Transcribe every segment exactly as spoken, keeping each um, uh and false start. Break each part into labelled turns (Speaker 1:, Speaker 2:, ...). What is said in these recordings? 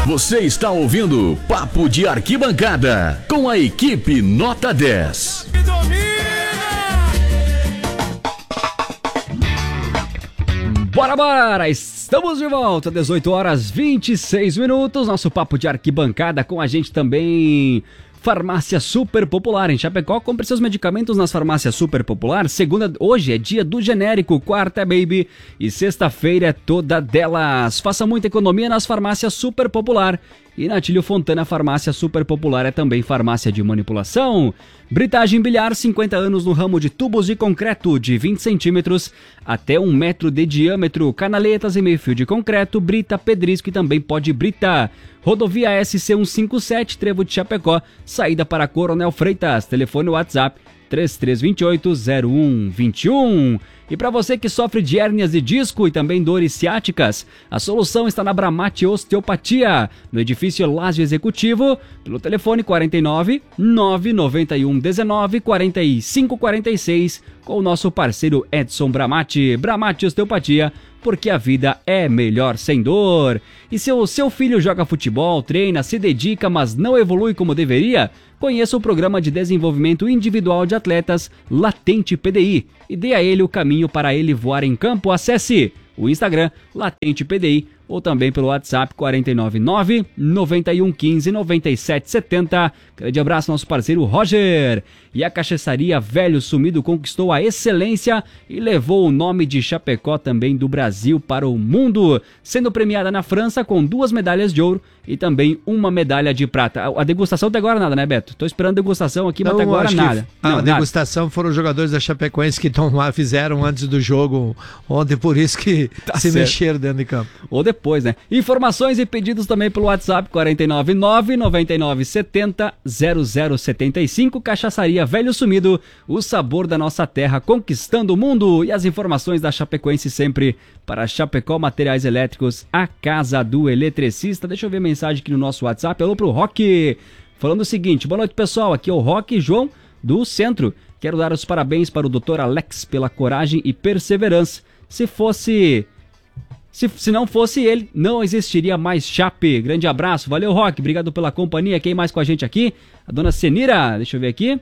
Speaker 1: Você está ouvindo Papo de Arquibancada com a equipe Nota dez.
Speaker 2: Bora, bora! Estamos de volta, dezoito horas e vinte e seis minutos. Nosso Papo de Arquibancada com a gente também. Farmácia Super Popular em Chapecó. Compre seus medicamentos nas farmácias Super Popular. Segunda, hoje é dia do genérico, quarta é Baby e sexta-feira é toda delas. Faça muita economia nas farmácias Super Popular. E na Atílio Fontana, farmácia Super Popular é também farmácia de manipulação. Britagem Bilhar, cinquenta anos no ramo de tubos de concreto de vinte centímetros até um metro de diâmetro. Canaletas e meio fio de concreto, brita, pedrisco e também pode brita. Rodovia S C cento e cinquenta e sete, Trevo de Chapecó, saída para Coronel Freitas. Telefone WhatsApp três três dois oito, zero um dois um. E para você que sofre de hérnias de disco e também dores ciáticas, a solução está na Bramate Osteopatia, no edifício Lázio Executivo, pelo telefone quarenta e nove, nove nove um, dezenove, quarenta e cinco quarenta e seis, com o nosso parceiro Edson Bramate. Bramate Osteopatia, porque a vida é melhor sem dor. E se o seu filho joga futebol, treina, se dedica, mas não evolui como deveria, conheça o programa de desenvolvimento individual de atletas Latente P D I e dê a ele o caminho para ele voar em campo. Acesse o Instagram Latente P D I ou também pelo WhatsApp quarenta e nove, nove noventa e um, quinze, noventa e sete, setenta. Grande abraço, nosso parceiro Roger. E a Cachaçaria Velho Sumido conquistou a excelência e levou o nome de Chapecó também do Brasil para o mundo, sendo premiada na França com duas medalhas de ouro e também uma medalha de prata. A degustação até agora nada, né, Beto? Tô esperando a degustação aqui, mas até agora nada.
Speaker 3: A
Speaker 2: Não,
Speaker 3: degustação nada. Foram os jogadores da Chapecoense que estão lá, fizeram antes do jogo ontem, por isso que tá se certo. Mexeram dentro de campo.
Speaker 2: Ou depois, né? Informações e pedidos também pelo WhatsApp quarenta e nove, nove noventa e nove, setenta, zero zero setenta e cinco. Cachaçaria Velho Sumido, o sabor da nossa terra conquistando o mundo. E as informações da Chapecoense sempre para Chapecó Materiais Elétricos, a casa do eletricista. Deixa eu ver a mensagem aqui no nosso WhatsApp. Alô pro Roque, falando o seguinte: boa noite, pessoal, aqui é o Roque João do Centro. Quero dar os parabéns para o doutor Alex pela coragem e perseverança. Se fosse... Se, se não fosse ele, não existiria mais Chape. Grande abraço, valeu, Roque, obrigado pela companhia. Quem mais com a gente aqui? A dona Senira, deixa eu ver aqui.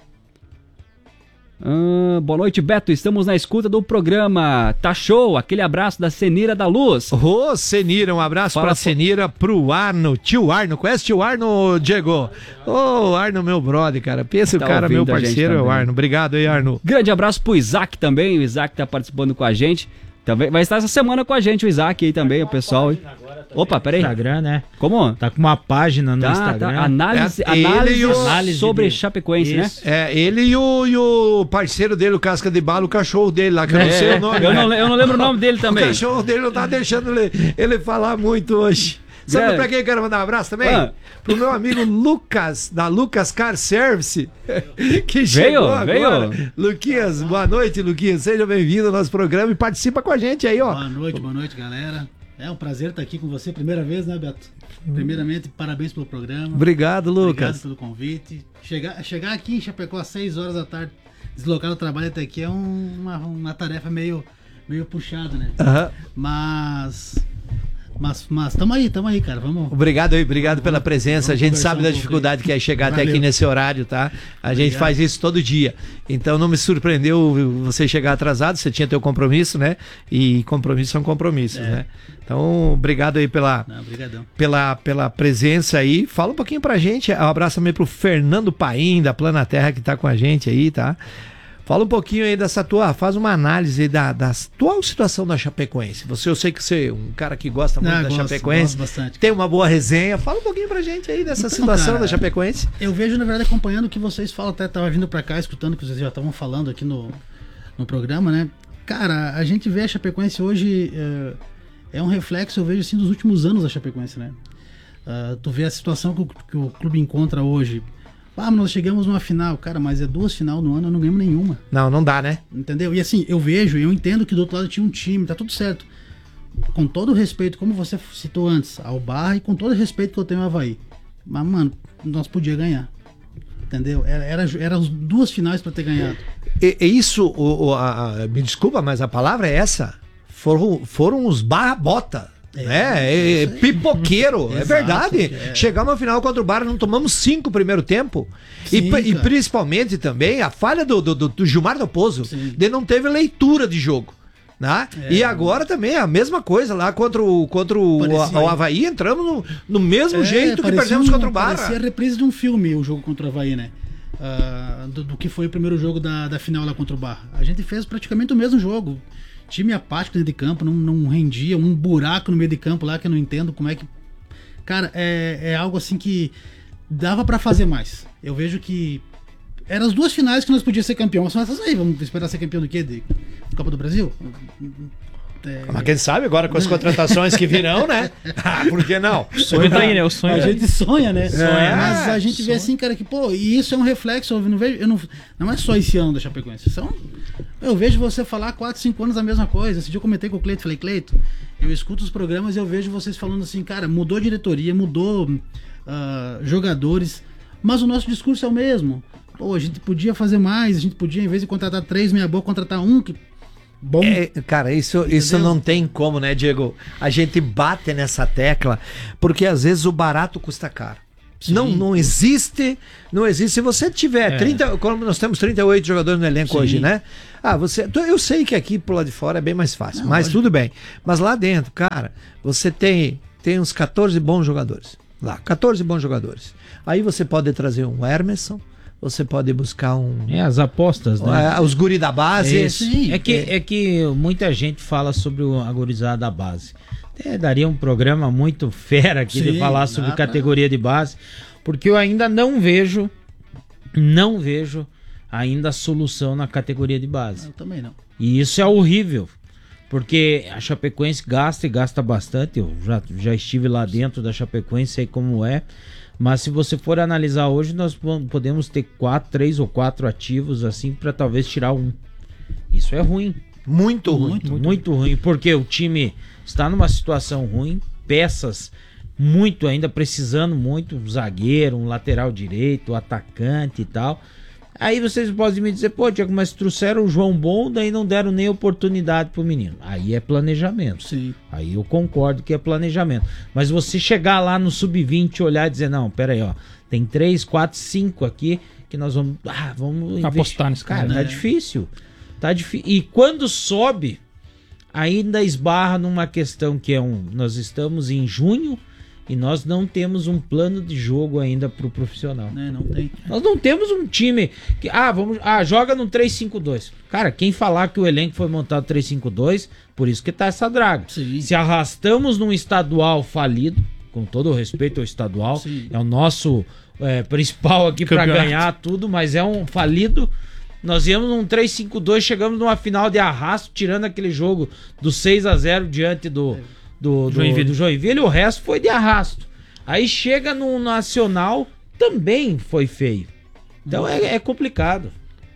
Speaker 2: Ah, boa noite, Beto, estamos na escuta do programa. Tá show, aquele abraço da Senira da Luz.
Speaker 3: Ô, oh, Senira, um abraço Fala, pra Senira, pro Arno, tio Arno, conhece tio Arno, Diego? Ô, oh, Arno, meu brother, cara, pensa tá o cara, meu parceiro é o Arno, obrigado aí, Arno.
Speaker 2: Grande abraço pro Isaac também, o Isaac tá participando com a gente. Também vai estar essa semana com a gente o Isaac aí também, o pessoal. Opa, peraí.
Speaker 4: Instagram, né?
Speaker 2: Como?
Speaker 4: Tá com uma página no
Speaker 2: tá,
Speaker 4: Instagram.
Speaker 2: Tá. Análise,
Speaker 3: é,
Speaker 2: análise,
Speaker 3: o...
Speaker 2: análise sobre de... Chapecoense,
Speaker 3: Isso. né? É, ele e o, e o parceiro dele, o Casca de Bala, o cachorro dele lá, que eu não é, sei o nome.
Speaker 2: Eu, né? não, eu não lembro o nome dele também.
Speaker 3: O cachorro dele não tá deixando ele, ele falar muito hoje. Sabe é. pra quem eu quero mandar um abraço também? Ah. Pro meu amigo Lucas, da Lucas Car Service, que chegou veio, agora. Veio. Luquinhas, boa noite, Luquinhas. Seja bem-vindo ao nosso programa e participa com a gente aí, ó.
Speaker 5: Boa noite, boa noite, galera. É um prazer estar aqui com você, primeira vez, né, Beto? Primeiramente, parabéns pelo programa.
Speaker 3: Obrigado, Lucas.
Speaker 5: Obrigado pelo convite. Chegar, chegar aqui em Chapecó às seis horas da tarde, deslocar o trabalho até aqui é um, uma, uma tarefa meio, meio puxada, né?
Speaker 3: Uh-huh.
Speaker 5: Mas... Mas, mas tamo aí, tamo aí, cara. Vamos.
Speaker 3: Obrigado aí, obrigado pela presença. A gente sabe da dificuldade que é chegar até aqui nesse horário, tá? A gente faz isso todo dia. Então não me surpreendeu você chegar atrasado, você tinha teu compromisso, né? E compromissos são compromissos, é. né? Então, obrigado aí pela,
Speaker 5: não,
Speaker 3: pela, pela presença aí. Fala um pouquinho pra gente. Um abraço também pro Fernando Paim, da Plana Terra, que tá com a gente aí, tá? Fala um pouquinho aí dessa tua, faz uma análise aí da, da atual situação da Chapecoense. Você, eu sei que você é um cara que gosta muito ah, da gosto, Chapecoense, gosto bastante. Tem uma boa resenha. Fala um pouquinho pra gente aí dessa então, situação cara, da Chapecoense.
Speaker 5: Eu vejo, na verdade, acompanhando o que vocês falam, até tava vindo pra cá, escutando o que vocês já estavam falando aqui no, no programa, né? Cara, a gente vê a Chapecoense hoje, é, é um reflexo, eu vejo assim, dos últimos anos da Chapecoense, né? Uh, tu vê a situação que o, que o clube encontra hoje. Ah, mas nós chegamos numa final. Cara, mas é duas final no ano, eu não ganhamos nenhuma.
Speaker 3: Não, não dá, né?
Speaker 5: Entendeu? E assim, eu vejo, eu entendo que do outro lado tinha um time, tá tudo certo. Com todo o respeito, como você citou antes, ao Barra, e com todo o respeito que eu tenho ao Avaí. Mas, mano, nós podíamos ganhar. Entendeu? Era, era, era as duas finais pra ter ganhado.
Speaker 3: E, e isso, o, o, a, a, me desculpa, mas a palavra é essa. Foram, foram os barra-bota. É, é, é pipoqueiro, é
Speaker 5: Exato,
Speaker 3: verdade.
Speaker 5: é.
Speaker 3: Chegamos à final contra o Barra, não tomamos cinco primeiro tempo. E,
Speaker 5: Sim,
Speaker 3: e
Speaker 5: cara.
Speaker 3: principalmente também a falha do, do, do, do Gilmar Dalpozo,
Speaker 5: Sim.
Speaker 3: de não teve leitura de jogo. Né?
Speaker 5: É.
Speaker 3: E agora também a mesma coisa lá contra o, contra o,
Speaker 5: Parecia-
Speaker 3: o Avaí, entramos no, no mesmo
Speaker 5: É,
Speaker 3: jeito que
Speaker 5: parecia
Speaker 3: perdemos
Speaker 5: um-
Speaker 3: contra o Barra.
Speaker 5: Parecia a reprise de um filme, o jogo contra o Avaí, né? Ah, do, do que foi o primeiro jogo da, da final lá contra o Barra. A gente fez praticamente o mesmo jogo. Time apático dentro de campo, não, não rendia, um buraco no meio de campo lá que eu não entendo como é que. Cara, é, é algo assim que dava pra fazer mais. Eu vejo que eram as duas finais que nós podíamos ser campeão. Mas essas aí, vamos esperar ser campeão do quê? De Copa do Brasil? É,
Speaker 3: Mas quem sabe agora com as contratações que virão, né? Ah, por que não?
Speaker 4: Sonho tá aí, né? O sonho
Speaker 5: A
Speaker 4: tá aí.
Speaker 5: gente sonha, né?
Speaker 3: Sonha.
Speaker 5: Mas a gente
Speaker 3: Sonha.
Speaker 5: vê assim, cara, que, pô, e isso é um reflexo, eu não vejo, eu não, não é só esse ano da Chapecoense. São, eu vejo você falar quatro, cinco anos a mesma coisa. Esse dia eu comentei com o Cleito, falei, Cleito, eu escuto os programas e eu vejo vocês falando assim, cara, mudou diretoria, mudou ah, jogadores, mas o nosso discurso é o mesmo. Pô, a gente podia fazer mais, a gente podia, em vez de contratar três, meia boa, contratar um que. Bom.
Speaker 3: É, cara, isso, isso
Speaker 5: Entendeu?
Speaker 3: não tem como, né, Diego? A gente bate nessa tecla, porque às vezes o barato custa caro.
Speaker 5: Sim.
Speaker 3: Não, não existe, não existe. Se você tiver
Speaker 4: É.
Speaker 3: trinta, como nós temos trinta e oito jogadores no elenco
Speaker 5: Sim.
Speaker 3: hoje, né? Ah, você, eu sei que aqui pro lado de fora é bem mais fácil,
Speaker 5: Não,
Speaker 3: mas
Speaker 5: lógico.
Speaker 3: tudo bem. Mas lá dentro, cara, você tem, tem uns quatorze bons jogadores. Lá, quatorze bons jogadores. Aí você pode trazer um Hermeson, você pode buscar um.
Speaker 4: É, as apostas, né?
Speaker 3: é, os guri da base.
Speaker 4: É,
Speaker 5: sim.
Speaker 4: é que, é que muita gente fala sobre o- a gurizada da base. É, daria um programa muito fera aqui de
Speaker 5: Sim,
Speaker 4: falar
Speaker 5: dá
Speaker 4: sobre
Speaker 5: pra-
Speaker 4: categoria de base, porque eu ainda não vejo, não vejo ainda a solução na categoria de base.
Speaker 5: Eu também não.
Speaker 4: E isso é horrível, porque a Chapecoense gasta e gasta bastante. Eu já, já estive lá dentro da Chapecoense, sei como é. Mas se você for analisar hoje, nós po- podemos ter quatro, três ou quatro ativos assim para talvez tirar um. Isso é ruim,
Speaker 3: Muito ruim.
Speaker 4: muito, muito ruim, porque o time está numa situação ruim, peças muito ainda precisando muito, um zagueiro, um lateral direito, um atacante e tal. Aí vocês podem me dizer, pô, Tiago, mas trouxeram o João Bom, daí não deram nem oportunidade pro menino. Aí é planejamento.
Speaker 5: Sim.
Speaker 4: Aí eu concordo que é planejamento. Mas você chegar lá no sub vinte e olhar e dizer, não, pera aí, ó, tem três, quatro, cinco aqui que nós vamos, ah, vamos investir.
Speaker 6: Apostar nesse cara,
Speaker 4: Cara, tá
Speaker 5: né?
Speaker 4: difícil. Tá difícil. E quando sobe, ainda esbarra numa questão que é um, nós estamos em junho e nós não temos um plano de jogo ainda pro profissional.
Speaker 5: Né? Não tem.
Speaker 4: Nós não temos um time que, ah, vamos, ah, joga no três cinco dois. Cara, quem falar que o elenco foi montado três cinco dois, por isso que tá essa draga.
Speaker 5: Sim.
Speaker 4: Se arrastamos num estadual falido, com todo o respeito ao estadual,
Speaker 5: Sim.
Speaker 4: é o nosso é, principal aqui para
Speaker 6: Campeonato.
Speaker 4: ganhar tudo, mas é um falido. Nós íamos num três cinco dois, chegamos numa final de arrasto, tirando aquele jogo do seis a zero diante do, do, do,
Speaker 6: Joinville.
Speaker 4: do Joinville, e o resto foi de arrasto. Aí chega no Nacional, também foi feio. Então é, é complicado.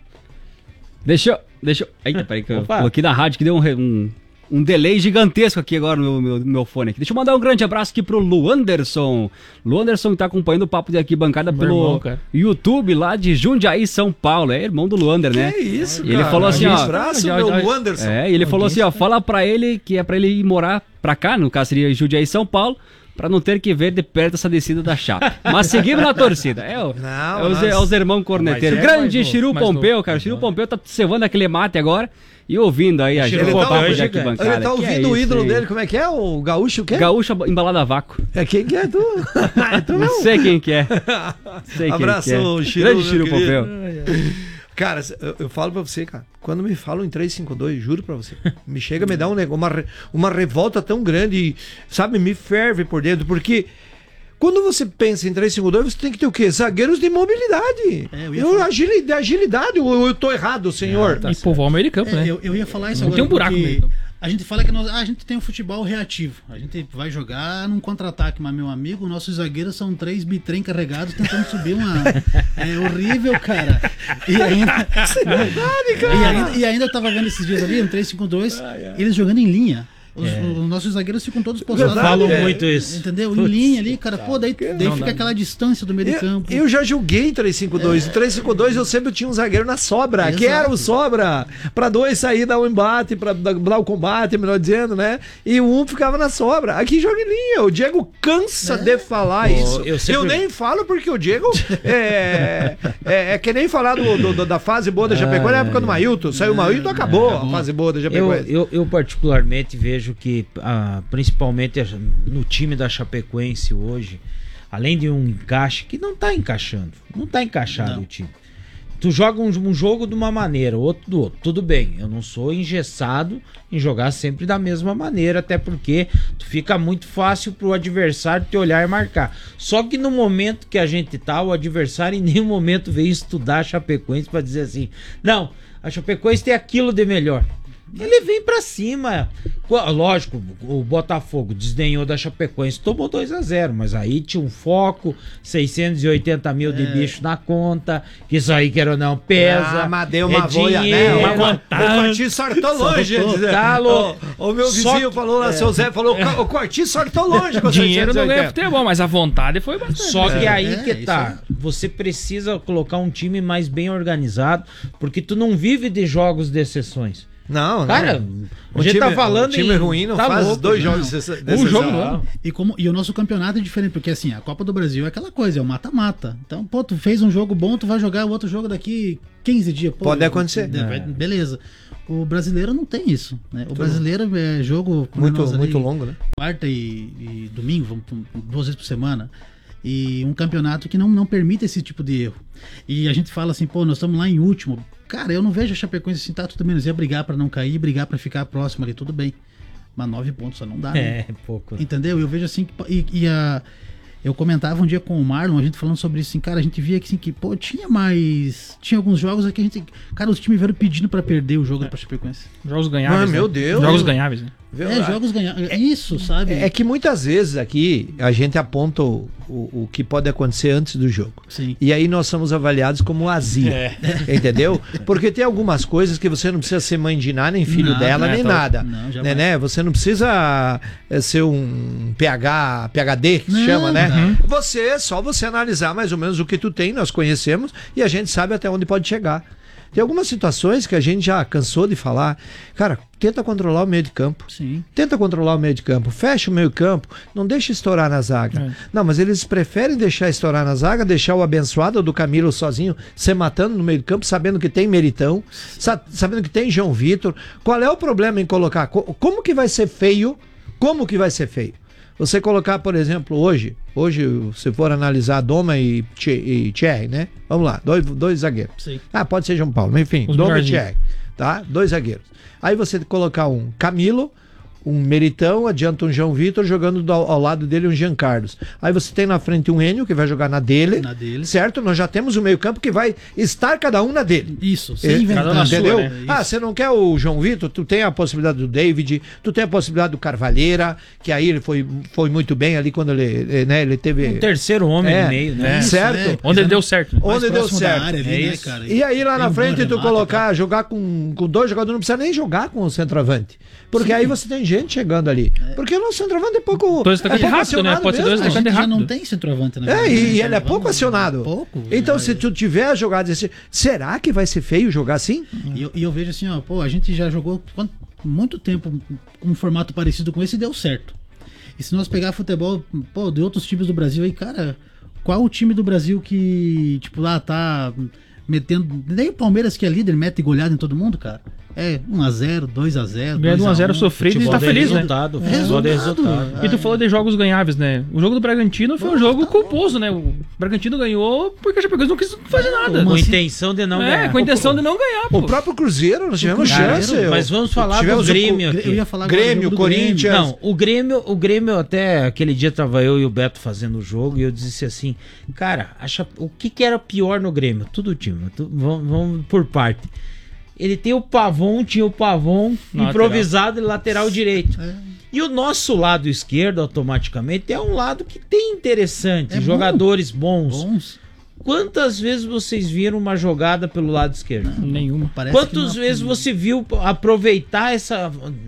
Speaker 2: Deixa eu. Deixa eu. Eita, peraí, que eu
Speaker 4: Opa.
Speaker 2: coloquei na rádio que deu um, re- um, um delay gigantesco aqui agora no meu, meu, meu fone aqui. Deixa eu mandar um grande abraço aqui pro Luanderson. Luanderson que tá acompanhando o papo de arquibancada
Speaker 6: Meu
Speaker 2: pelo
Speaker 6: irmão, cara.
Speaker 2: YouTube lá de Jundiaí, São Paulo. É irmão do Luander, né?
Speaker 3: Que isso,
Speaker 2: E ele
Speaker 3: cara?
Speaker 2: falou assim,
Speaker 3: Um
Speaker 2: ó,
Speaker 3: abraço,
Speaker 6: já-
Speaker 3: meu
Speaker 6: já-
Speaker 3: Wanderson.
Speaker 2: É, e ele falou assim, ó, fala pra ele que é pra ele ir morar pra cá, no caso seria Jundiaí, São Paulo, pra não ter que ver de perto essa descida da chapa. Mas seguimos na torcida. É, o,
Speaker 3: Não,
Speaker 2: é, os,
Speaker 3: nós-
Speaker 2: é os irmãos corneteiros.
Speaker 6: Mas é
Speaker 2: Grande
Speaker 6: mais
Speaker 2: Chiru
Speaker 6: novo, mais
Speaker 2: Pompeu,
Speaker 6: novo.
Speaker 2: cara. O Chiru Pompeu tá cevando aquele mate agora e ouvindo aí a
Speaker 4: Chiru
Speaker 2: gente.
Speaker 3: Pompeu
Speaker 2: Papo
Speaker 3: é
Speaker 2: de
Speaker 4: gigante.
Speaker 2: arquibancada.
Speaker 3: Ele tá
Speaker 2: Que é
Speaker 3: ouvindo o
Speaker 2: isso
Speaker 3: ídolo
Speaker 2: aí?
Speaker 3: dele, como é que é? O gaúcho o quê?
Speaker 2: Gaúcho embalado a vácuo.
Speaker 3: É quem que é tu? é tu
Speaker 2: Não
Speaker 3: mesmo?
Speaker 2: sei quem que é. Sei quem
Speaker 3: Abraço,
Speaker 2: que é.
Speaker 3: Chiru,
Speaker 2: Grande
Speaker 3: meu
Speaker 2: Chiru
Speaker 3: querido.
Speaker 2: Pompeu.
Speaker 3: Cara, eu, eu falo pra você, cara, quando me falam em três cinco dois, juro pra você, me chega a me dar um negócio, uma, re- uma revolta tão grande, e, sabe, me ferve por dentro, porque quando você pensa em três cinco dois, você tem que ter o quê? Zagueiros de mobilidade.
Speaker 5: É, eu ia
Speaker 3: eu,
Speaker 5: falar.
Speaker 3: agilidade, agilidade, ou eu tô errado, senhor?
Speaker 6: E povoar o meio de campo,
Speaker 5: É,
Speaker 6: né?
Speaker 5: eu, eu ia falar isso
Speaker 6: Não
Speaker 5: agora.
Speaker 6: tem um buraco
Speaker 5: porque
Speaker 6: no meio.
Speaker 5: A gente fala que nós, ah, a gente tem um futebol reativo. A gente vai jogar num contra-ataque, mas, meu amigo, nossos zagueiros são três bitrem carregados tentando subir uma. É horrível, cara. E ainda.
Speaker 3: Isso é verdade, cara.
Speaker 5: E ainda, e ainda eu tava vendo esses dias ali, um três cinco dois, eles jogando em linha. Os,
Speaker 4: É.
Speaker 5: os nossos zagueiros ficam todos postados.
Speaker 4: Falam
Speaker 3: É.
Speaker 4: muito isso.
Speaker 5: Entendeu? Em linha ali, cara. Pô, daí, daí
Speaker 2: Não
Speaker 5: fica
Speaker 2: dá.
Speaker 5: aquela distância do meio de campo.
Speaker 3: Eu, eu já julguei três cinco dois. No três cinco dois eu sempre tinha um zagueiro na sobra,
Speaker 5: Exato.
Speaker 3: que era o sobra. Pra dois sair, dar o embate, pra dar, dar o combate, melhor dizendo, né? E um ficava na sobra. Aqui joga em linha. O Diego cansa de falar
Speaker 4: Pô,
Speaker 3: isso.
Speaker 4: eu
Speaker 3: Eu,
Speaker 4: sempre-
Speaker 3: nem falo porque o Diego é, é, é que nem falar do, do- do- da fase boa da Chapecoense na época do Mailton. Saiu o Mailton, acabou,
Speaker 5: acabou.
Speaker 3: a fase boa da
Speaker 4: Eu,
Speaker 3: Chapecoense.
Speaker 4: eu, eu particularmente vejo que, ah, principalmente a- no time da Chapecoense hoje, além de um encaixe que não tá encaixando, não tá encaixado
Speaker 5: Não.
Speaker 4: o time. Tu joga um, um jogo de uma maneira, outro do outro. Tudo bem, eu não sou engessado em jogar sempre da mesma maneira, até porque tu fica muito fácil pro adversário te olhar e marcar. Só que no momento que a gente tá, o adversário em nenhum momento veio estudar a Chapecoense pra dizer assim, não, a Chapecoense tem aquilo de melhor. Ele vem pra cima. Qu- Lógico, o Botafogo desdenhou da Chapecoense, tomou dois a zero, mas aí tinha um foco, seiscentos e oitenta mil de bicho na conta, que isso aí, quer ou não, pesa.
Speaker 3: Ah, mas deu uma
Speaker 4: é
Speaker 3: voia, né?
Speaker 4: dinheiro,
Speaker 3: Uma
Speaker 4: é
Speaker 3: vontade. O Corti sortou longe.
Speaker 4: Sortou,
Speaker 3: dizer.
Speaker 4: tá louco.
Speaker 3: O, o meu
Speaker 4: Só
Speaker 3: vizinho
Speaker 4: que-
Speaker 3: falou lá, seu Zé, falou, o Corti sortou longe com
Speaker 2: Dinheiro não ganha
Speaker 3: seiscentos e oitenta.
Speaker 2: futebol, mas a vontade foi bastante.
Speaker 4: Só que aí
Speaker 5: É,
Speaker 4: que
Speaker 5: isso
Speaker 4: tá. Você precisa colocar um time mais bem organizado, porque tu não vive de jogos de exceções.
Speaker 3: Não, não.
Speaker 4: Cara,
Speaker 3: O
Speaker 4: a gente
Speaker 3: time-
Speaker 4: tá falando
Speaker 3: o time
Speaker 4: em-
Speaker 3: ruim não
Speaker 4: tá
Speaker 3: faz
Speaker 4: louco,
Speaker 3: dois
Speaker 5: não.
Speaker 3: jogos de exce- de
Speaker 2: Um
Speaker 3: exceção.
Speaker 2: jogo no ano.
Speaker 5: E, como, e o nosso campeonato é diferente, porque assim, a Copa do Brasil é aquela coisa, é o mata-mata. Então, pô, tu fez um jogo bom, tu vai jogar o outro jogo daqui quinze dias. Pô,
Speaker 3: Pode acontecer.
Speaker 5: de- vai- Beleza. O brasileiro não tem isso, né? O brasileiro é jogo como
Speaker 3: Muito,
Speaker 5: nós ali,
Speaker 3: muito longo, né?
Speaker 5: quarta e, e domingo, vamos, pum, duas vezes por semana. E um campeonato que não, não permite esse tipo de erro. E a gente fala assim, pô, nós estamos lá em último. Cara, eu não vejo a Chapecoense assim, tá tudo menos. Ia brigar pra não cair, brigar pra ficar próximo ali, tudo bem. Mas nove pontos só não dá, né?
Speaker 4: É, pouco.
Speaker 5: Entendeu? Eu vejo assim que. E, e a, eu comentava um dia com o Marlon, a gente falando sobre isso, assim, cara, a gente via que, assim, que pô, tinha mais. Tinha alguns jogos aqui, a gente. Cara, os times vieram pedindo pra perder o jogo pra Chapecoense.
Speaker 2: Jogos ganháveis.
Speaker 3: Ah,
Speaker 2: né?
Speaker 3: meu Deus.
Speaker 2: Jogos ganháveis, né?
Speaker 3: Viu?
Speaker 5: É, jogos ganhados. É isso, sabe?
Speaker 3: É que muitas vezes aqui a gente aponta o, o, o que pode acontecer antes do jogo.
Speaker 5: Sim.
Speaker 3: E aí nós somos avaliados como azia. Entendeu? Porque tem algumas coisas que você não precisa ser mãe de nada, nem filho
Speaker 5: Nada,
Speaker 3: dela,
Speaker 2: né,
Speaker 3: nem
Speaker 2: tá-
Speaker 3: nada.
Speaker 5: não, jamais.
Speaker 3: né, né? Você não precisa é, ser um PH, PhD, que se
Speaker 5: Não,
Speaker 3: chama, né?
Speaker 5: não.
Speaker 3: Você, só você analisar mais ou menos o que tu tem, nós conhecemos, e a gente sabe até onde pode chegar. Tem algumas situações que a gente já cansou de falar. Cara, tenta controlar o meio de campo.
Speaker 5: Sim.
Speaker 3: Tenta controlar o meio de campo, fecha o meio campo, não deixa estourar na zaga.
Speaker 2: É.
Speaker 3: Não, mas eles preferem deixar estourar na zaga, deixar o abençoado do Camilo sozinho, se matando no meio do campo, sabendo que tem Meritão, sa- sabendo que tem João Vitor. Qual é o problema em colocar? Co- Como que vai ser feio? Como que vai ser feio? Você colocar, por exemplo, hoje, hoje, se for analisar Doma e Thie- e Thierry, né? Vamos lá, dois, dois zagueiros.
Speaker 5: Sim.
Speaker 3: Ah, pode ser João Paulo, mas enfim,
Speaker 2: Os
Speaker 3: Doma e
Speaker 2: melhorzinhos.
Speaker 3: Thierry, tá? Dois zagueiros. Aí você colocar um Camilo, um Meritão, adianta um João Vitor, jogando do- ao lado dele um Jean Carlos. Aí você tem na frente um Enio, que vai jogar na dele,
Speaker 5: Na dele.
Speaker 3: certo? Nós já temos o meio campo que vai estar cada um na dele.
Speaker 5: Isso,
Speaker 3: É,
Speaker 5: sem inventar.
Speaker 2: cada um na sua,
Speaker 3: Entendeu?
Speaker 2: né?
Speaker 3: Ah, você não quer o João Vitor? Tu tem a possibilidade do David, tu tem a possibilidade do Carvalheira, que aí ele foi, foi muito bem ali quando ele, eh, né, ele teve...
Speaker 4: Um terceiro homem
Speaker 3: É,
Speaker 4: no meio, né?
Speaker 3: é.
Speaker 5: Isso,
Speaker 3: certo?
Speaker 5: é,
Speaker 2: Onde ele
Speaker 5: pisando
Speaker 2: deu certo. Né?
Speaker 5: mais
Speaker 3: Onde deu
Speaker 5: próximo da
Speaker 3: certo.
Speaker 5: área ali,
Speaker 4: É
Speaker 5: né,
Speaker 4: isso.
Speaker 5: cara?
Speaker 3: E aí lá
Speaker 5: Tem
Speaker 3: na
Speaker 5: um
Speaker 3: frente
Speaker 5: bom
Speaker 3: tu
Speaker 5: remate,
Speaker 3: colocar, jogar com, com dois jogadores, não precisa nem jogar com o centroavante. Porque aí você tem gente chegando ali. Porque o nosso centroavante é pouco,
Speaker 2: Dois
Speaker 3: é
Speaker 2: atacantes
Speaker 3: pouco
Speaker 2: rápido, né?
Speaker 3: acionado
Speaker 2: Pode ser dois
Speaker 3: mesmo.
Speaker 5: A gente já
Speaker 2: rápido.
Speaker 5: não tem centroavante, né?
Speaker 3: É, e ele é
Speaker 5: Vamos-
Speaker 3: pouco acionado.
Speaker 5: Pouco.
Speaker 3: Então,
Speaker 5: né?
Speaker 3: se tu tiver jogado assim, será que vai ser feio jogar assim?
Speaker 5: E eu, e eu vejo assim, ó, pô, a gente já jogou quant- muito tempo um formato parecido com esse e deu certo. E se nós pegar futebol, pô, de outros times do Brasil aí, cara, qual o time do Brasil que, tipo, lá tá metendo. Nem o Palmeiras, que é líder, mete goleada em todo mundo, cara. É um a zero, dois a zero.
Speaker 2: Ganha de um a zero
Speaker 5: dois
Speaker 2: sofrido e
Speaker 4: Futebol
Speaker 2: tá
Speaker 4: de
Speaker 2: feliz, né?
Speaker 4: resultado, futebol de resultado.
Speaker 2: E tu falou de jogos ganháveis, né? O jogo do Bragantino foi um jogo culposo, né? O Bragantino ganhou porque a Chapecoense não quis fazer nada.
Speaker 5: Uma-
Speaker 4: Com
Speaker 5: assim-
Speaker 4: intenção de não
Speaker 2: É,
Speaker 4: ganhar.
Speaker 2: com a intenção de não ganhar, pô.
Speaker 3: O próprio Cruzeiro, nós tivemos
Speaker 4: Cara,
Speaker 3: chance.
Speaker 4: mas vamos falar
Speaker 3: tivemos
Speaker 4: do
Speaker 3: o-
Speaker 4: Grêmio aqui.
Speaker 5: Eu ia falar agora
Speaker 3: Grêmio,
Speaker 5: do jogo do
Speaker 3: Corinthians.
Speaker 4: Não, o Grêmio, o Grêmio até aquele dia tava eu e o Beto fazendo o jogo e eu disse assim, cara, a Chape- o que que era pior no Grêmio? Tudo o time, tu- vamos, vamos por parte. Ele tem o Pavon, tinha o Pavon
Speaker 2: Na
Speaker 4: improvisado e lateral direito.
Speaker 5: É.
Speaker 4: E o nosso lado esquerdo, automaticamente, é um lado que tem interessante,
Speaker 5: É bom.
Speaker 4: jogadores bons.
Speaker 5: Bons.
Speaker 4: Quantas vezes vocês viram uma jogada pelo lado esquerdo?
Speaker 6: Nenhuma.
Speaker 5: Parece que
Speaker 4: Quantas
Speaker 5: não-
Speaker 4: vezes você viu aproveitar essa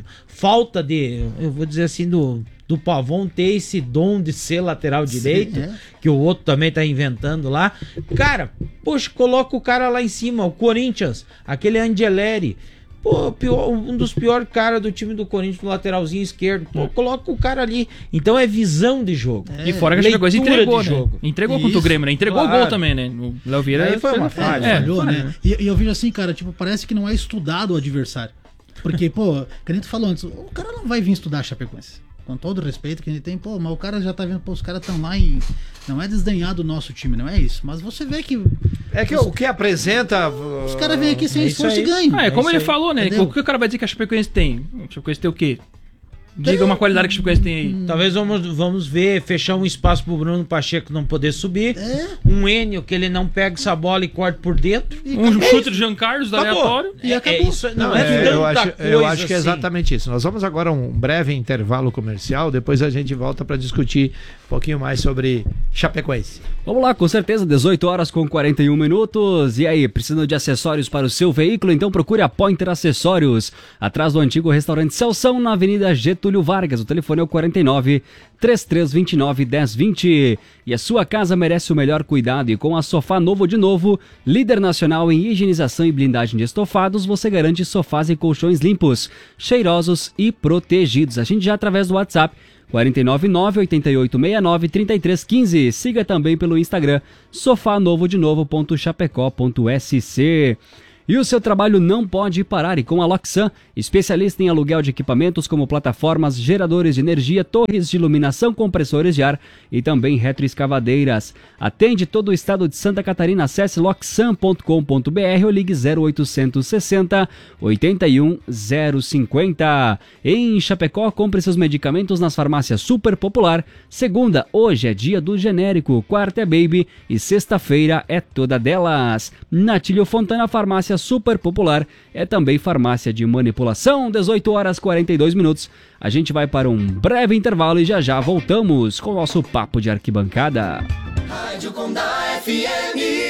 Speaker 4: falta de, eu vou dizer assim, do, do Pavão ter esse dom de ser lateral direito,
Speaker 5: é.
Speaker 4: que o outro também tá inventando lá. Cara, poxa, coloca o cara lá em cima, o Corinthians, aquele Angeleri. Pô, pior, um dos piores caras do time do Corinthians no lateralzinho esquerdo. Pô, coloca o cara ali. Então é visão de jogo.
Speaker 6: E fora que a Chapecoense
Speaker 4: Leitura
Speaker 6: entregou,
Speaker 4: de
Speaker 6: né?
Speaker 4: jogo.
Speaker 6: Entregou contra o
Speaker 5: Isso.
Speaker 6: Grêmio, né? Entregou o
Speaker 4: Claro.
Speaker 6: gol também, né? O Léo Vieira
Speaker 4: Aí foi uma
Speaker 6: fez-
Speaker 4: falha.
Speaker 6: É,
Speaker 5: falhou,
Speaker 6: falha,
Speaker 5: né? E, e eu vejo assim, cara, tipo, parece que não é estudado o adversário. Porque, pô, que nem tu falou antes, o cara não vai vir estudar a Chapecoense. Com todo o respeito que ele tem, pô, mas o cara já tá vendo, pô, os caras estão lá em. Não é desdenhar do nosso time, não é isso. Mas você vê que
Speaker 3: É que o que apresenta.
Speaker 5: os caras vêm aqui sem
Speaker 4: É isso
Speaker 5: esforço
Speaker 4: aí.
Speaker 5: e ganham.
Speaker 6: Ah, é como
Speaker 4: isso
Speaker 6: ele
Speaker 4: aí.
Speaker 6: falou, né?
Speaker 5: Entendeu?
Speaker 6: O que o cara vai dizer que a Chapecoense tem? A Chapecoense tem o quê? Diga uma qualidade que a Chapecoense tem aí.
Speaker 4: Talvez vamos, vamos ver, fechar um espaço pro Bruno Pacheco não poder subir.
Speaker 5: É.
Speaker 4: Um Enio que ele não pega essa bola e corta por dentro.
Speaker 6: Um chute do Jean Carlos, do
Speaker 4: Acabou.
Speaker 6: aleatório.
Speaker 5: E
Speaker 4: É-
Speaker 5: acabou.
Speaker 4: é isso, não,
Speaker 3: Não,
Speaker 4: é,
Speaker 3: é,
Speaker 4: tanta
Speaker 3: eu, acho,
Speaker 4: coisa
Speaker 3: eu acho que é
Speaker 4: assim.
Speaker 3: exatamente isso. Nós vamos agora a um breve intervalo comercial, depois a gente volta para discutir um pouquinho mais sobre Chapecoense.
Speaker 2: Vamos lá, com certeza, dezoito horas com quarenta e um minutos. E aí, precisando de acessórios para o seu veículo? Então procure a Pointer Acessórios, atrás do antigo restaurante Celção, na Avenida Getúlio Vargas. O telefone é o quarenta e nove, três três dois nove, um zero dois zero. E a sua casa merece o melhor cuidado, e com a Sofá Novo de Novo, líder nacional em higienização e blindagem de estofados, você garante sofás e colchões limpos, cheirosos e protegidos. A gente já através do WhatsApp quatro nove nove, oito oito seis nove, três três um cinco. Siga também pelo Instagram sofá novo de novo ponto chapecó ponto s c. E o seu trabalho não pode parar, e com a Loxan, especialista em aluguel de equipamentos como plataformas, geradores de energia, torres de iluminação, compressores de ar e também retroescavadeiras. Atende todo o estado de Santa Catarina. Acesse loxan ponto com ponto b r ou ligue zero oitocentos sessenta, oitenta e um, zero cinquenta. Em Chapecó, compre seus medicamentos nas farmácias Super Popular. Segunda, hoje é dia do genérico. Quarta é Baby e sexta-feira é toda delas. Natílio Fontana, farmácia Super Popular, é também farmácia de manipulação. Dezoito horas e quarenta e dois minutos. A gente vai para um breve intervalo e já já voltamos com o nosso papo de arquibancada.
Speaker 7: Rádio Condá F M.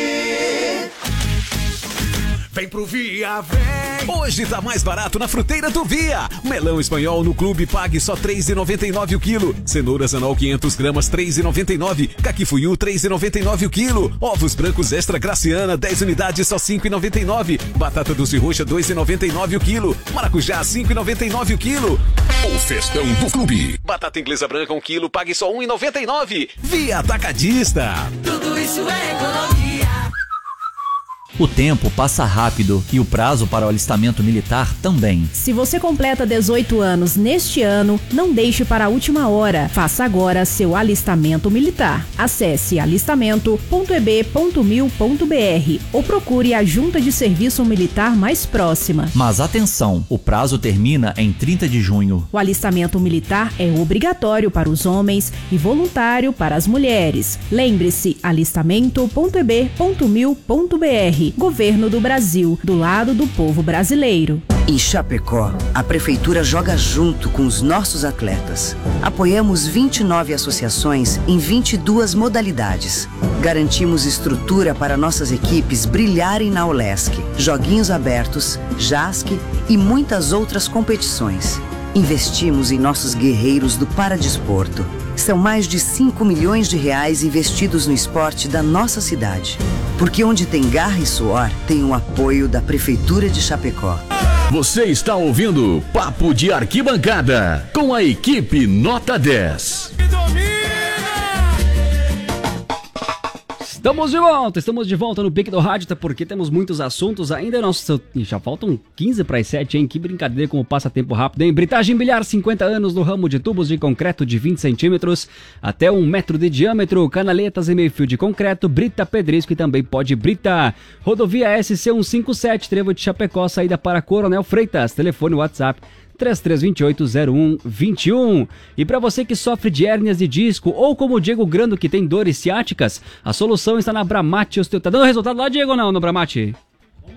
Speaker 8: Vem pro Via, vem! Hoje tá mais barato na fruteira do Via. Melão espanhol no clube pague só três reais e noventa e nove o quilo. Cenouras anol quinhentas gramas, três reais e noventa e nove. Caquifuiu, três reais e noventa e nove o quilo. Ovos brancos extra Graciana, dez unidades, só cinco reais e noventa e nove. Batata doce roxa, dois reais e noventa e nove o quilo. Maracujá, cinco reais e noventa e nove o quilo.
Speaker 1: O festão do clube.
Speaker 8: Batata inglesa branca, um quilo, pague só um real e noventa e nove. Via Atacadista.
Speaker 7: Tudo isso é economia.
Speaker 9: O tempo passa rápido e o prazo para o alistamento militar também.
Speaker 10: Se você completa dezoito anos neste ano, não deixe para a última hora. Faça agora seu alistamento militar. Acesse alistamento ponto e b ponto mil ponto b r ou procure a Junta de Serviço Militar mais próxima.
Speaker 9: Mas atenção, o prazo termina em trinta de junho.
Speaker 10: O alistamento militar é obrigatório para os homens e voluntário para as mulheres. Lembre-se, alistamento ponto e b ponto mil ponto b r. Governo do Brasil, do lado do povo brasileiro.
Speaker 11: Em Chapecó, a Prefeitura joga junto com os nossos atletas. Apoiamos vinte e nove associações em vinte e duas modalidades. Garantimos estrutura para nossas equipes brilharem na Olesc, Joguinhos Abertos, JASC e muitas outras competições. Investimos em nossos guerreiros do paradesporto. São mais de cinco milhões de reais investidos no esporte da nossa cidade. Porque onde tem garra e suor, tem o apoio da Prefeitura de Chapecó.
Speaker 1: Você está ouvindo Papo de Arquibancada com a equipe Nota dez.
Speaker 2: Estamos de volta, estamos de volta no Pique do Rádio, até porque temos muitos assuntos ainda. Nossa, já faltam quinze para as sete, hein? Que brincadeira como passa tempo rápido, hein? Britagem Bilhar, cinquenta anos no ramo de tubos de concreto de vinte centímetros até um metro de diâmetro, canaletas e meio fio de concreto, brita pedrisco e também pode brita. Rodovia S C cento e cinquenta e sete, Trevo de Chapecó, saída para Coronel Freitas, telefone WhatsApp três três dois oito, zero um dois um. E para você que sofre de hérnias de disco ou como o Diego Grando que tem dores ciáticas, a solução está na Bramate Osteo. Tá dando resultado lá, Diego, ou não, no Bramate?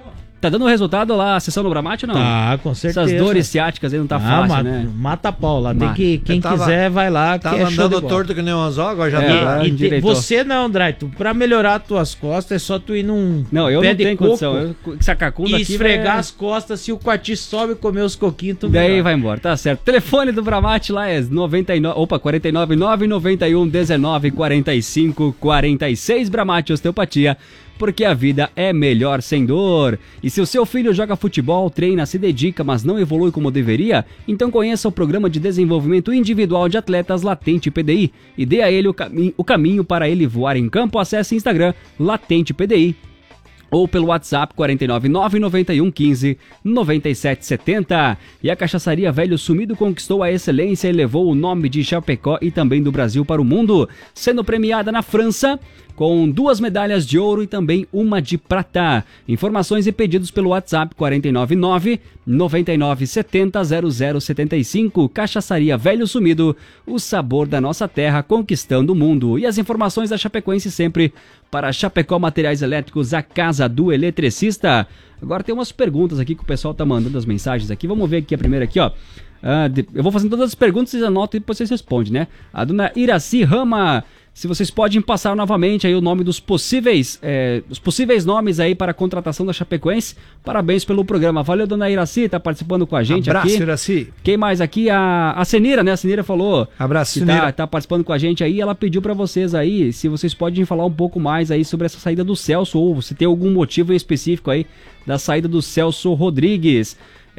Speaker 2: tá dando resultado lá a sessão no Bramate ou não?
Speaker 4: Tá, com certeza.
Speaker 2: Essas dores ciáticas aí não tá
Speaker 4: Ah,
Speaker 2: fácil,
Speaker 4: mata,
Speaker 2: né?
Speaker 4: Mata pau lá. Tem
Speaker 2: Mata.
Speaker 4: que, quem
Speaker 3: tava-
Speaker 4: quiser vai lá.
Speaker 3: Tava
Speaker 4: que é show de
Speaker 3: andando
Speaker 4: bola.
Speaker 3: torto que nem um anzol, agora já
Speaker 2: É,
Speaker 3: tá.
Speaker 2: agora
Speaker 4: E te-
Speaker 2: endireitou.
Speaker 4: você não, Draito, pra melhorar as tuas costas é só tu ir num
Speaker 2: Não, eu
Speaker 4: pé
Speaker 2: não
Speaker 4: de
Speaker 2: tenho
Speaker 4: coco
Speaker 2: condição. Eu, essa cacunda
Speaker 4: e
Speaker 2: aqui
Speaker 4: esfregar
Speaker 2: vai-
Speaker 4: as costas. Se o coati sobe e comer os coquinhos, tu
Speaker 2: Daí
Speaker 4: melhora.
Speaker 2: vai embora, tá certo. Telefone do Bramate lá é noventa e nove, opa, quarenta e nove, nove noventa e um, dezenove, quarenta e cinco, quarenta e seis. Bramate Osteopatia, porque a vida é melhor sem dor. E se o seu filho joga futebol, treina, se dedica, mas não evolui como deveria, então conheça o Programa de Desenvolvimento Individual de Atletas Latente P D I e dê a ele o, cami- o caminho para ele voar em campo. Acesse Instagram Latente P D I ou pelo WhatsApp quarenta e nove, nove noventa e um, quinze, noventa e sete setenta. E a Cachaçaria Velho Sumido conquistou a excelência e levou o nome de Chapecó e também do Brasil para o mundo, sendo premiada na França com duas medalhas de ouro e também uma de prata. Informações e pedidos pelo WhatsApp quarenta e nove, nove noventa e nove, setenta, zero zero setenta e cinco. Cachaçaria Velho Sumido, o sabor da nossa terra conquistando o mundo. E as informações da Chapecoense sempre para Chapecó Materiais Elétricos, a casa do eletricista. Agora tem umas perguntas aqui que o pessoal tá mandando as mensagens aqui. Vamos ver aqui a primeira aqui, ó. Ah, de- eu vou fazendo todas as perguntas, vocês anotam e depois vocês respondem, né? A dona Iraci Rama, se vocês podem passar novamente aí o nome dos possíveis, é, os possíveis nomes aí para a contratação da Chapecoense. Parabéns pelo programa. Valeu, dona Iraci, tá participando com a gente
Speaker 3: Abraço,
Speaker 2: aqui.
Speaker 3: Iraci.
Speaker 2: Quem mais aqui? A, a Senira, né? A Senira falou
Speaker 3: Abraço,
Speaker 2: que
Speaker 3: Senira.
Speaker 2: tá, tá participando com a gente aí. Ela pediu pra vocês aí, se vocês podem falar um pouco mais aí sobre essa saída do Celso, ou se tem algum motivo em específico aí da saída do Celso Rodrigues.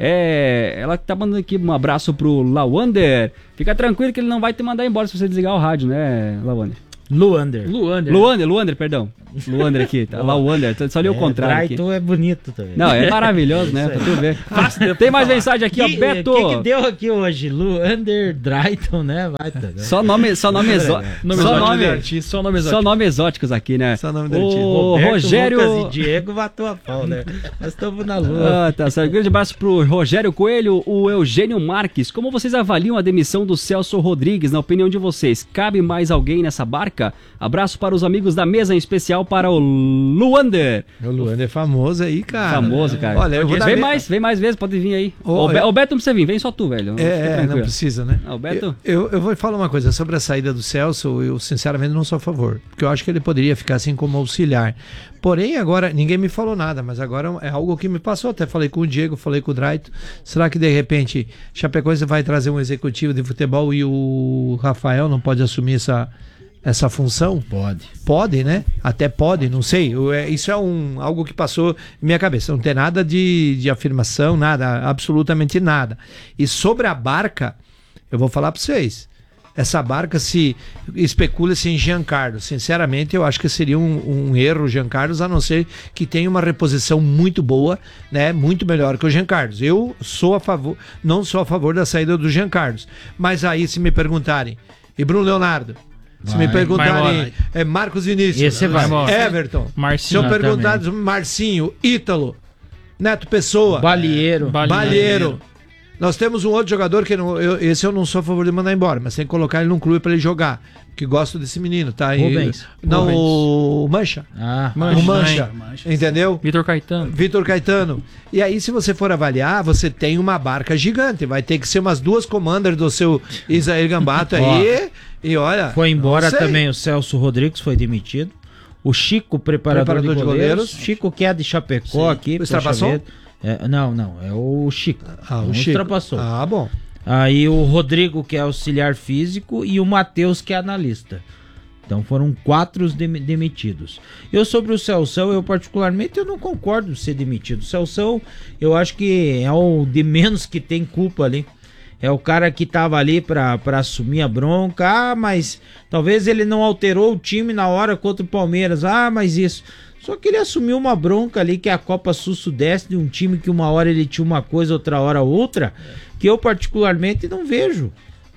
Speaker 2: É, ela tá mandando aqui um abraço pro Lawander. Fica tranquilo que ele não vai te mandar embora se você desligar o rádio, né, Lawander?
Speaker 4: Luander.
Speaker 6: Luander.
Speaker 2: Luander, Luander, perdão. Luander aqui, tá? Lawander, só li o contrário aqui.
Speaker 4: Draito é bonito também.
Speaker 2: Não, é maravilhoso, né? Pra tu ver. Tem mais mensagem aqui, ó,
Speaker 4: que,
Speaker 2: Beto.
Speaker 4: O que, que deu aqui hoje? Luander, Drayton, né? Vai, tá, né?
Speaker 2: Só nome, só nome exótico.
Speaker 6: Nome
Speaker 2: Só
Speaker 6: exótico
Speaker 2: nome,
Speaker 6: de artista, só nome
Speaker 2: só
Speaker 6: exótico.
Speaker 2: nome exóticos aqui, né?
Speaker 3: Só nome do
Speaker 2: O
Speaker 3: artista.
Speaker 4: Roberto,
Speaker 2: Rogério.
Speaker 4: Lucas e Diego matou a pau, né? Nós estamos na lua.
Speaker 2: Ah, tá certo. Grande abraço pro Rogério Coelho, o Eugênio Marques. Como vocês avaliam a demissão do Celso Rodrigues, na opinião de vocês? Cabe mais alguém nessa barca? Abraço para os amigos da mesa, em especial para o Luander.
Speaker 3: O Luander é famoso aí, cara.
Speaker 2: Famoso, cara.
Speaker 3: Olha, eu vou dar
Speaker 2: vem
Speaker 3: me-
Speaker 2: mais, vem mais vezes, pode vir aí.
Speaker 3: Ô,
Speaker 2: o, Be-
Speaker 3: eu-
Speaker 2: o Beto não precisa vir, vem só tu, velho. Fica
Speaker 3: É, é, não
Speaker 2: tranquilo.
Speaker 3: precisa, né?
Speaker 2: Ah, o Beto?
Speaker 3: Eu, eu, eu vou falar uma coisa sobre a saída do Celso. Eu, sinceramente, não sou a favor. Porque eu acho que ele poderia ficar assim como auxiliar. Porém, agora, ninguém me falou nada, mas agora é algo que me passou. Até falei com o Diego, falei com o Draito. Será que, de repente, Chapecoense vai trazer um executivo de futebol e o Rafael não pode assumir essa, essa função?
Speaker 4: Pode.
Speaker 3: Pode, né? Até pode, não sei. Eu, é, isso é um, algo que passou em minha cabeça. Não tem nada de, de afirmação, nada, absolutamente nada. E sobre a barca, eu vou falar para vocês. Essa barca se especula-se em Jean Carlos. Sinceramente, eu acho que seria um, um erro o Jean Carlos, a não ser que tenha uma reposição muito boa, né? Muito melhor que o Jean Carlos. Eu sou a favor, não sou a favor da saída do Jean Carlos. Mas aí, se me perguntarem, e Bruno Leonardo? Se
Speaker 4: Vai,
Speaker 3: me perguntarem,
Speaker 6: vai
Speaker 3: é Marcos Vinícius,
Speaker 4: Esse vai.
Speaker 3: Everton,
Speaker 6: Marcinho
Speaker 3: se eu perguntar
Speaker 4: também.
Speaker 3: Marcinho, Ítalo, Neto Pessoa,
Speaker 4: Balieiro.
Speaker 3: Balheiro. Nós temos um outro jogador que não, eu, esse eu não sou a favor de mandar embora, mas tem que colocar ele num clube para ele jogar, que gosto desse menino, tá? E-
Speaker 4: Rubens.
Speaker 3: não,
Speaker 6: Rubens.
Speaker 3: o Mancha.
Speaker 4: Ah,
Speaker 6: Mancha.
Speaker 3: o Mancha,
Speaker 5: Mancha.
Speaker 3: entendeu?
Speaker 6: Vitor Caetano.
Speaker 3: Vitor Caetano. E aí, se você for avaliar, você tem uma barca gigante. Vai ter que ser umas duas commanders do seu Isair Gambato aí. E olha.
Speaker 4: foi embora
Speaker 3: não sei.
Speaker 4: também o Celso Rodrigues, foi demitido. O Chico, preparador,
Speaker 3: Preparador
Speaker 4: de,
Speaker 3: de
Speaker 4: goleiros.
Speaker 3: goleiros.
Speaker 4: Chico, que é de Chapecó aqui.
Speaker 3: O
Speaker 4: poxa
Speaker 3: Extrapasson?
Speaker 4: vida. É, não, não, é o Chico.
Speaker 3: Ah,
Speaker 4: Não
Speaker 3: o Chico.
Speaker 4: ultrapassou.
Speaker 3: Ah, bom.
Speaker 4: Aí o Rodrigo, que é auxiliar físico, e o Matheus, que é analista. Então foram quatro dem- demitidos. Eu sobre o Celção, eu particularmente eu não concordo de ser demitido. O Celção, eu acho que é o de menos que tem culpa ali. É o cara que tava ali pra, pra assumir a bronca. Ah, mas talvez ele não alterou o time na hora contra o Palmeiras. Ah, mas isso. Só que ele assumiu uma bronca ali, que é a Copa Sul-Sudeste, de um time que uma hora ele tinha uma coisa, outra hora outra, que eu particularmente não vejo.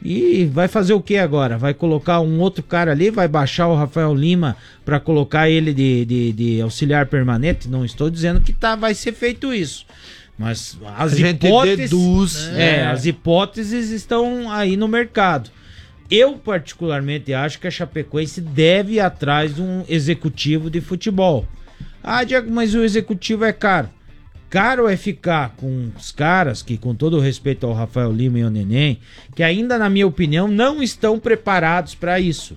Speaker 4: E vai fazer o que agora? Vai colocar um outro cara ali, vai baixar o Rafael Lima para colocar ele de, de, de auxiliar permanente? Não estou dizendo que tá, vai ser feito isso. Mas as
Speaker 3: A gente
Speaker 4: hipóteses,
Speaker 3: deduz.
Speaker 4: é, as hipóteses estão aí no mercado. Eu particularmente acho que a Chapecoense deve ir atrás de um executivo de futebol. Ah, Diego, mas o executivo é caro. Caro é ficar com os caras que, com todo o respeito ao Rafael Lima e ao Neném, que ainda, na minha opinião, não estão preparados para isso.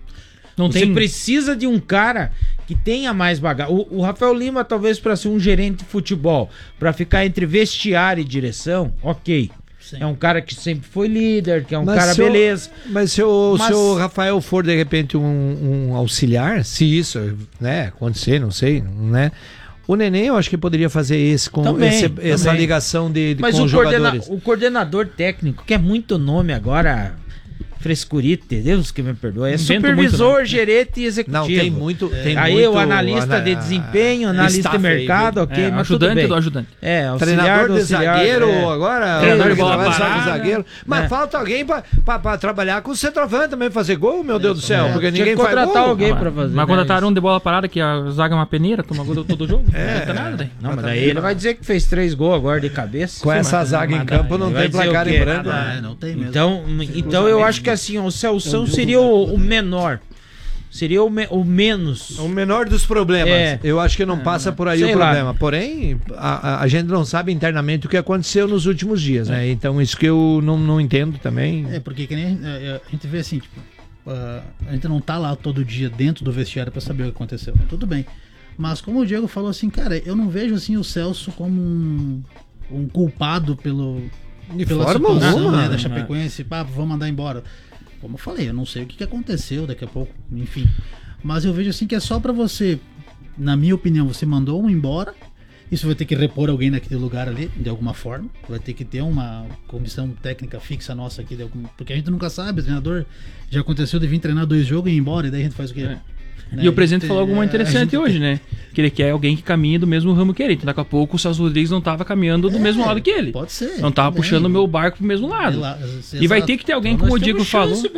Speaker 6: Não
Speaker 4: Você
Speaker 6: tem...
Speaker 4: precisa de um cara que tenha mais bagagem. O, o Rafael Lima, talvez para ser um gerente de futebol, para ficar entre vestiário e direção, ok. Sim. É um cara que sempre foi líder, que é um mas cara beleza.
Speaker 3: O, mas se o, mas se o Rafael for, de repente, um, um auxiliar, se isso, né, acontecer, não sei, né? O Neném, eu acho que poderia fazer esse, com
Speaker 4: também,
Speaker 3: esse,
Speaker 4: também.
Speaker 3: essa ligação de, de
Speaker 4: mas
Speaker 3: com
Speaker 4: o
Speaker 3: os
Speaker 4: coordena,
Speaker 3: jogadores.
Speaker 4: O coordenador técnico, que é muito nome agora... Frescurite, Deus que me perdoe. É
Speaker 6: Invento
Speaker 4: supervisor,
Speaker 6: muito, né?
Speaker 4: gerente e executivo.
Speaker 3: Não, tem muito. Tem
Speaker 4: Aí
Speaker 3: muito,
Speaker 4: o analista
Speaker 3: ana,
Speaker 4: de desempenho, analista de mercado,
Speaker 3: aí,
Speaker 4: ok,
Speaker 6: é,
Speaker 4: mas
Speaker 6: ajudante
Speaker 4: tudo bem.
Speaker 6: do ajudante.
Speaker 4: É, auxiliar
Speaker 3: treinador
Speaker 4: do
Speaker 3: de
Speaker 4: auxiliar,
Speaker 3: zagueiro,
Speaker 4: é.
Speaker 3: agora.
Speaker 6: Treinador de bola
Speaker 3: parada,
Speaker 6: parada.
Speaker 3: zagueiro. Mas
Speaker 4: É.
Speaker 3: falta alguém pra, pra, pra trabalhar com o centroavante também, fazer gol, meu Deus do céu.
Speaker 4: É.
Speaker 3: Porque
Speaker 4: Tinha
Speaker 3: ninguém
Speaker 4: que
Speaker 3: faz
Speaker 4: contratar
Speaker 3: gol.
Speaker 4: alguém
Speaker 6: Ah,
Speaker 4: pra fazer.
Speaker 6: Mas
Speaker 4: né,
Speaker 6: contrataram
Speaker 4: isso.
Speaker 6: um de bola parada, que a zaga é uma peneira, toma gol todo jogo.
Speaker 3: É.
Speaker 6: Não adianta nada, daí.
Speaker 4: Não, mas daí ele vai dizer que fez três gols agora de cabeça.
Speaker 3: Com essa zaga em campo não
Speaker 4: Vai
Speaker 3: tem
Speaker 4: dizer
Speaker 3: placar
Speaker 4: o quê?
Speaker 3: em branco.
Speaker 5: Ah, é, não tem mesmo.
Speaker 4: Então, então eu acho que assim, o Celção seria o, o menor. Seria o, me, o menos.
Speaker 3: O menor dos problemas.
Speaker 4: É.
Speaker 3: Eu acho que não passa por aí
Speaker 4: Sei
Speaker 3: o
Speaker 4: lá.
Speaker 3: problema. Porém, a, a- a gente não sabe internamente o que aconteceu nos últimos dias, né? Então, isso que eu não, não entendo também.
Speaker 5: É, porque que nem é, é, a gente vê assim, tipo, uh, a gente não tá lá todo dia dentro do vestiário pra saber o que aconteceu. Tudo bem. Mas como o Diego falou assim, cara, eu não vejo assim o Celso como um, um culpado pelo
Speaker 3: De
Speaker 5: pela
Speaker 3: forma
Speaker 5: situação,
Speaker 3: alguma.
Speaker 5: né, da Chapecoense, pá, vamos mandar embora. Como eu falei, eu não sei o que, que aconteceu daqui a pouco, enfim. Mas eu vejo assim que é só pra você, na minha opinião, você mandou um embora. Isso vai ter que repor alguém naquele lugar ali, de alguma forma. Vai ter que ter uma comissão técnica fixa nossa aqui, de algum... porque a gente nunca sabe, o treinador já aconteceu de vir treinar dois jogos e ir embora, e daí a gente faz o quê?
Speaker 6: É.
Speaker 5: Né?
Speaker 6: E o presidente
Speaker 5: gente,
Speaker 6: falou algo
Speaker 5: é,
Speaker 6: muito interessante
Speaker 5: gente...
Speaker 6: hoje, né? Que ele quer alguém que caminhe do mesmo ramo que ele. Então, daqui a pouco o Celso Rodrigues não estava caminhando do
Speaker 5: É,
Speaker 6: mesmo lado que ele.
Speaker 5: Pode ser.
Speaker 6: Não estava
Speaker 5: também.
Speaker 6: puxando o meu barco pro mesmo lado.
Speaker 5: Lá,
Speaker 6: E vai ter que ter alguém,
Speaker 5: então
Speaker 6: como o
Speaker 5: nós
Speaker 6: Diego
Speaker 5: temos
Speaker 6: falou.
Speaker 5: chance,